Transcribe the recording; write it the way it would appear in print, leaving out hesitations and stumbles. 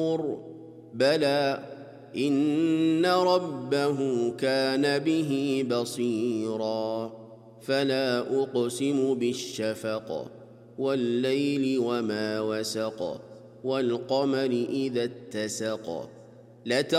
بلى إن ربه كان به بصيرا فلا أقسم بالشفق والليل وما وسق والقمر إذا اتسق